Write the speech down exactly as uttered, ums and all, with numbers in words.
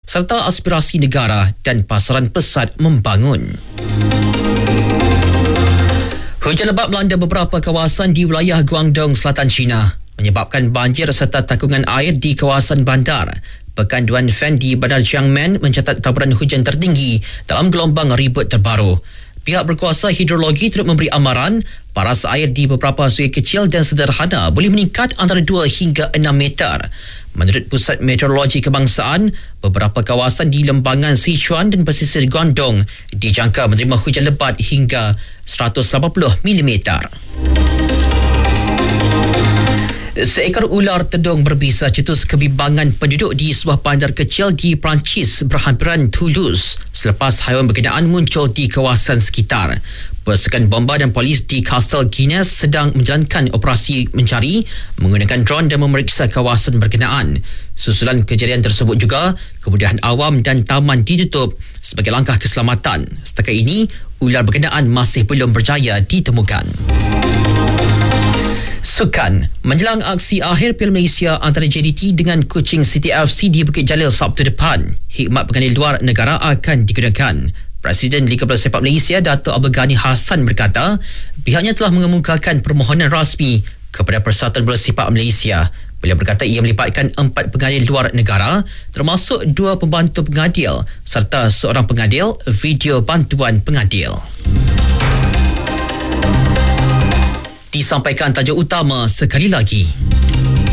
serta aspirasi negara dan pasaran pesat membangun. Hujan lebat melanda beberapa kawasan di wilayah Guangdong, Selatan China, menyebabkan banjir serta takungan air di kawasan bandar. Pekanduan Fan di Bandar Jiangmen mencatat taburan hujan tertinggi dalam gelombang ribut terbaru. Pihak berkuasa hidrologi turut memberi amaran paras air di beberapa sungai kecil dan sederhana boleh meningkat antara dua hingga enam meter. Menurut Pusat Meteorologi Kebangsaan, beberapa kawasan di lembangan Sichuan dan pesisir Guangdong dijangka menerima hujan lebat hingga seratus lapan puluh milimeter. Seekor ular tedung berbisa cetus kebimbangan penduduk di sebuah bandar kecil di Perancis berhampiran Toulouse selepas haiwan berkenaan muncul di kawasan sekitar. Pasukan bomba dan polis di Castle Guinness sedang menjalankan operasi mencari menggunakan drone dan memeriksa kawasan berkenaan. Susulan kejadian tersebut juga, kemudahan awam dan taman ditutup sebagai langkah keselamatan. Setakat ini, ular berkenaan masih belum berjaya ditemukan. Sukan, menjelang aksi akhir Piala Malaysia antara J D T dengan Kuching City F C di Bukit Jalil Sabtu depan, khidmat pengganti luar negara akan digunakan. Presiden Liga Bola Sepak Malaysia Dato' Abdul Ghani Hassan berkata, pihaknya telah mengemukakan permohonan rasmi kepada Persatuan Bola Sepak Malaysia. Beliau berkata ia melibatkan empat pengadil luar negara, termasuk dua pembantu pengadil serta seorang pengadil video bantuan pengadil. Disampaikan tajuk utama sekali lagi.